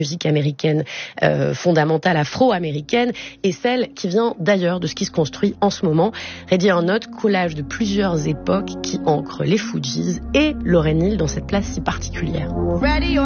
musique américaine fondamentale afro-américaine et celle qui vient d'ailleurs de ce qui se construit en ce moment. Ready or Not, collage de plusieurs époques qui ancrent les Fugees et Lauryn Hill dans cette place si particulière.